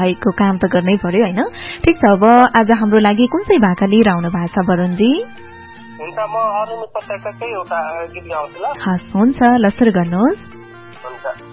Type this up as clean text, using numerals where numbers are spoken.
भएको काम त गर्नै पर्यो हैन। ठीक छ, अब आज हाम्रो लागि कुन चाहिँ भाका लिएर आउनु भएको छ वरुणजी? हुन्छ, म अरुण पत्रिकाकै एउटा गीत गाउँछु ल। हस्, हुन्छ, ल सुरु गर्नुहोस्। हुन्छ।